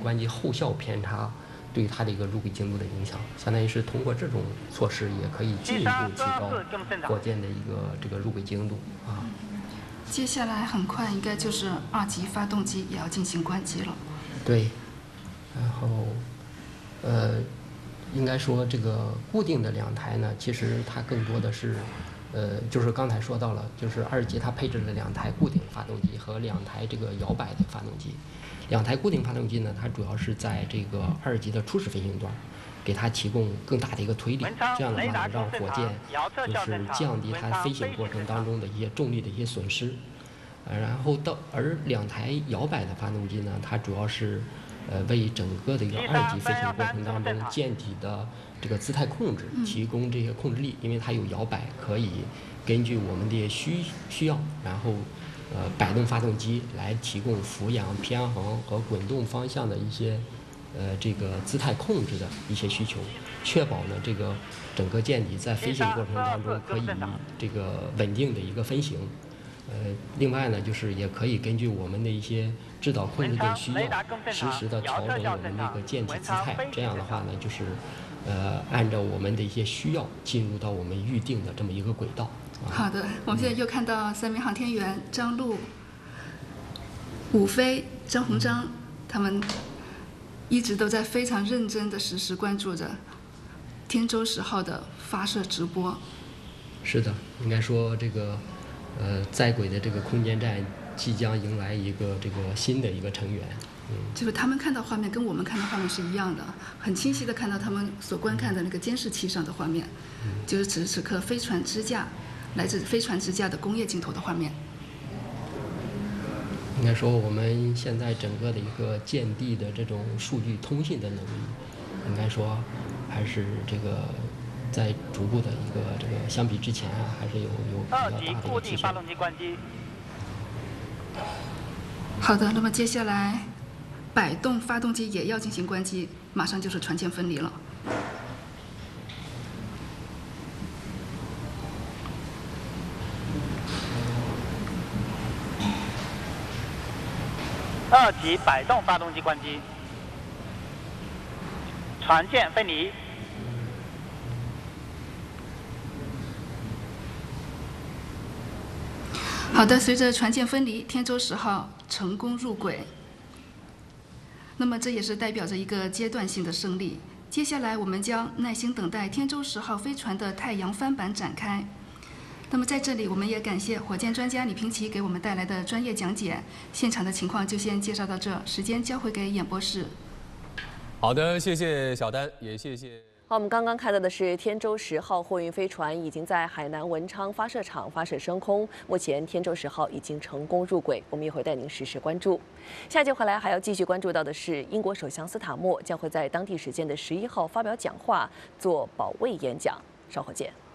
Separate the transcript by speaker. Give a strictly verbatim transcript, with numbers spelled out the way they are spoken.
Speaker 1: 关机后效偏差对它的一个入轨精度的影响，相当于是通过这种措施也可以进一步提高火箭的一个这个入轨精度啊。
Speaker 2: 接下来很快应该就是二级发动机也要进行关机了。
Speaker 1: 对，然后呃，应该说这个固定的两台呢，其实它更多的是。呃，就是刚才说到了，就是二级它配置了两台固定发动机和两台这个摇摆的发动机。两台固定发动机呢，它主要是在这个二级的初始飞行段，给它提供更大的一个推力，这样的话让火箭就是降低它飞行过程当中的一些重力的一些损失。呃，然后到而两台摇摆的发动机呢，它主要是呃为整个的一个二级飞行过程当中舰体的这个姿态控制提供这些控制力，因为它有摇摆，可以根据我们的需需要，然后呃摆动发动机来提供俯仰、偏航和滚动方向的一些呃这个姿态控制的一些需求，确保呢这个整个舰体在飞行过程当中可以这个稳定的一个飞行。呃，另外呢，就是也可以根据我们的一些制导控制的需要，实时的调整我们那个舰体姿态。这样的话呢，就是呃按照我们的一些需要进入到我们预定的这么一个轨道。啊、
Speaker 2: 好的，我们现在又看到三名航天员张璐、武飞、张鸿章，他们一直都在非常认真的实时关注着天舟十号的发射直播。
Speaker 1: 是的，应该说这个。呃，在轨的这个空间站即将迎来一个这个新的一个成员，嗯，
Speaker 2: 就是他们看到画面跟我们看到画面是一样的，很清晰的看到他们所观看的那个监视器上的画面，嗯、就是此时此刻飞船支架来自飞船支架的工业镜头的画面。
Speaker 1: 应该说，我们现在整个的一个舰地的这种数据通信的能力，应该说还是这个。在逐步的一个这个相比之前啊，还是有有比较大的一个提升。
Speaker 2: 好的，那么接下来摆动发动机也要进行关机，马上就是船舰分离了。
Speaker 3: 二级摆动发动机关机，船舰分离。
Speaker 2: 好的，随着船舰分离，天舟十号成功入轨。那么这也是代表着一个阶段性的胜利。接下来我们将耐心等待天舟十号飞船的太阳帆板展开。那么在这里，我们也感谢火箭专家李平奇给我们带来的专业讲解。现场的情况就先介绍到这，时间交回给演播室。
Speaker 4: 好的，谢谢小丹，也谢谢。
Speaker 5: 好，我们刚刚看到的是天舟十号货运飞船已经在海南文昌发射场发射升空，目前天舟十号已经成功入轨，我们一会儿带您实时关注。下节回来还要继续关注到的是，英国首相斯塔默将会在当地时间的十一号发表讲话，做保卫演讲，稍后见。